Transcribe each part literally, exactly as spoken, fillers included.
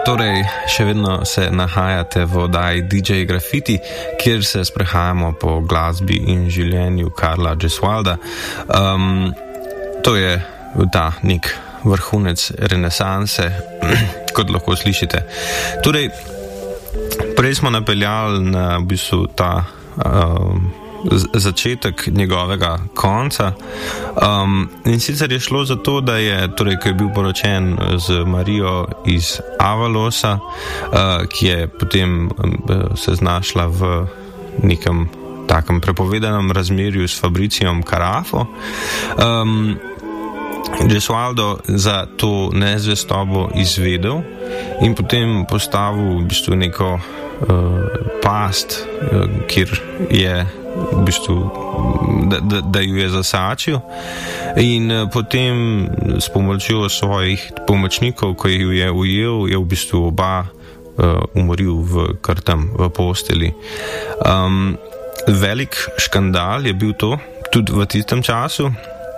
torej, še vedno se nahajate v oddaji D J Graffiti, kjer se sprehajamo po glasbi in življenju Karla Gesualda. Um, to je ta nek vrhunec renesanse, kot lahko slišite. Torej, prej smo napeljali na v bistvu ta um, začetek njegovega konca. Um, in sicer je šlo za to, da je, torej, ko je bil poročen z Marijo iz Avalosa, uh, ki je potem uh, se znašla v nekem takem prepovedanem razmerju s Fabricijom Carafo. Um, Gesualdo za to nezvestobo izvedel in potem postavil v bistvu neko uh, past, uh, kjer je v bistvu, da, da, da ju je zasačil in uh, potem s pomočjo svojih pomočnikov, ko ju je ujel, je v bistvu oba uh, umoril v krtam v posteli. Um, velik škandal je bil to tudi v tistem času.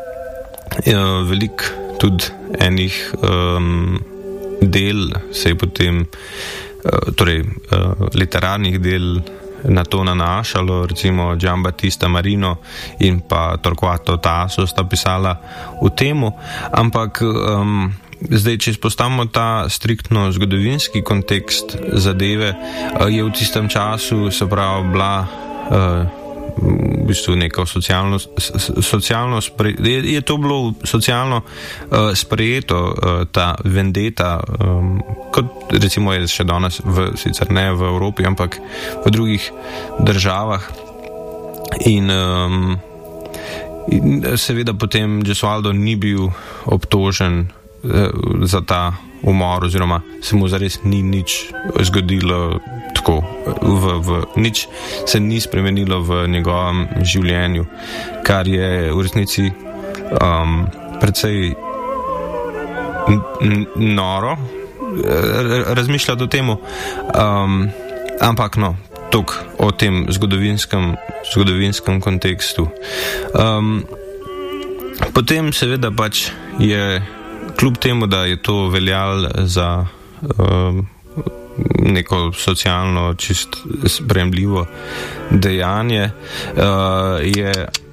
Uh, velik tudi enih um, del se je potem uh, torej uh, literarnih del na to nanašalo, recimo Giambattista Marino in pa Torquato Tasso sta pisala v temu, ampak um, zdaj, če izpostavimo ta striktno zgodovinski kontekst zadeve, uh, je v tistem času se pravi bila uh, v bistvu neko socialno, socialno spre, je, je to bilo socialno uh, sprejeto, uh, ta vendeta, um, kot recimo je še danes, v, sicer ne v Evropi, ampak v drugih državah. In, um, in seveda potem Gesualdo ni bil obtožen uh, za ta umor, oziroma se mu zares ni nič zgodilo tako, v, v, nič se ni spremenilo v njegovem življenju, kar je v resnici um, precej n- n- noro razmišljati o temu, um, ampak no, tok o tem zgodovinskem, zgodovinskem kontekstu. Um, potem seveda pač je kljub temu, da je to veljal za um, neko socialno čist sprejemljivo dejanje, uh, je,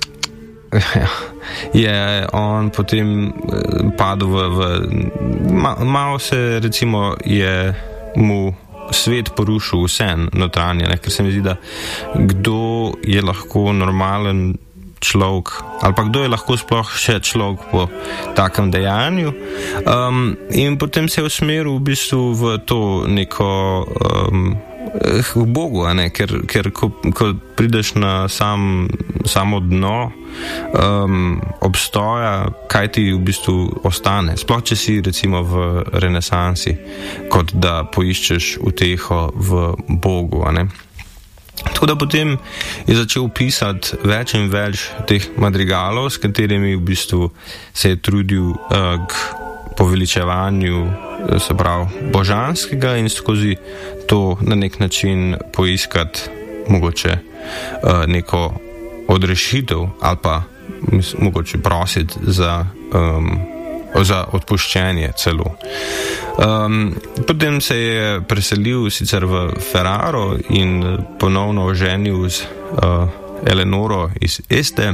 je on potem padel v, v ma, malo se recimo je mu svet porušil vsem notranje, ne? Ker se mi zdi, da kdo je lahko normalen človek, ali pa kdo je lahko sploh še človek po takem dejanju. Um, in potem se je usmeril v bistvu v to neko um, v Bogu, a ne? Ker, ker ko, ko prideš na sam, samo dno um, obstoja, kaj ti v bistvu ostane. Sploh, če si recimo v renesansi, kot da poiščeš uteho v Bogu, a ne? Tako da potem je začel pisati več in več teh madrigalov, s katerimi v bistvu se je trudil uh, k poveličevanju, se pravi, božanskega in skozi to na nek način poiskati mogoče uh, neko odrešitev ali pa mis, mogoče prositi za, um, za odpuščenje celo. Um, potem se je preselil sicer v Ferraro in ponovno oženil z uh, Eleonoro iz Este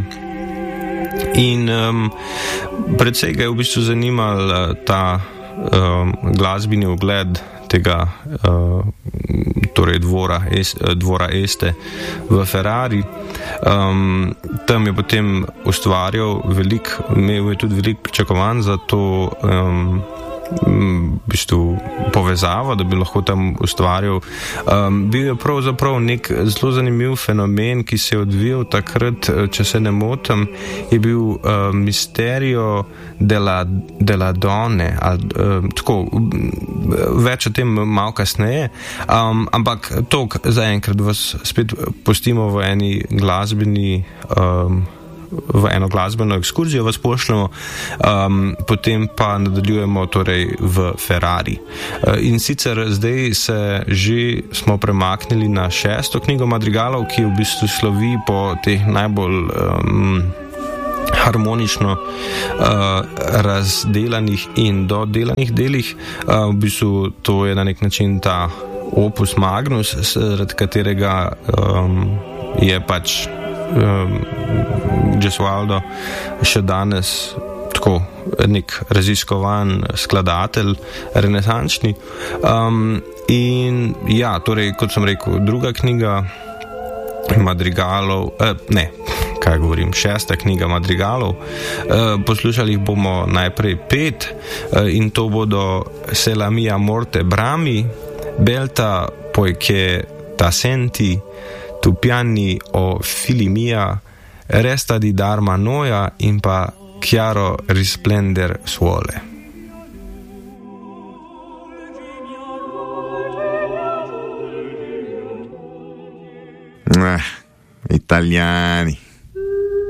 in um, predvsej ga je v bistvu zanimal uh, ta um, glasbeni ugled tega uh, torej dvora, es, dvora Este v Ferrari. Um, tam je potem ustvarjal velik, imel je tudi velik pričakovanj za to um, v bistvu povezavo, da bi lahko tam ustvarjal. Um, bil je pravzaprav nek zelo zanimiv fenomen, ki se je odvijal takrat, če se ne motim, je bil uh, Misterio della, della Donne, ali, uh, tako, več o tem malo kasneje, um, ampak to zaenkrat vas spet pustimo v eni glasbeni um, v eno glasbeno ekskurzijo vas pošljemo, um, potem pa nadaljujemo torej v Ferrari. Uh, in sicer zdaj se že smo premaknili na šesto knjigo madrigalov, ki v bistvu slovi po teh najbolj um, harmonično uh, razdelanih in dodelanih delih. Uh, v bistvu to je na nek način ta opus magnus, zaradi katerega um, je pač um, Gesualdo še danes tako nek raziskovan skladatelj, renesančni. Um, in ja, torej, kot sem rekel, druga knjiga madrigalov, eh, ne, kaj govorim, šesta knjiga madrigalov. Eh, poslušali bomo najprej pet eh, in to bodo Se la mia morte brami, Belta poiché t'assenti, tu pianni o figli mia, resta di darma noia in pa chiaro risplender suole. Eh, italiani.